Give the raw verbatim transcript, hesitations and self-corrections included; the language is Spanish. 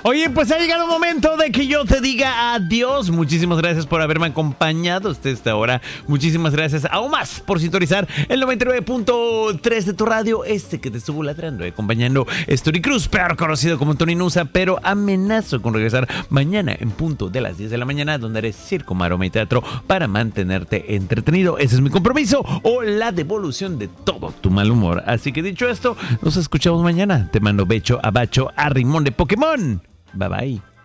Oye, pues ha llegado el momento de que yo te diga adiós. Muchísimas gracias por haberme acompañado hasta esta hora. Muchísimas gracias aún más por sintonizar el noventa y nueve punto tres de tu radio. Este que te estuvo ladrando y acompañando es Tony Cruz, peor conocido como Tony Nusa, pero amenazo con regresar mañana en punto de las diez de la mañana, donde haré circo, maroma y teatro para mantenerte entretenido. Ese es mi compromiso o la devolución de todo tu mal humor. Así que dicho esto, nos escuchamos mañana. Te mando becho, abacho, a rimón de Pokémon. Bye bye.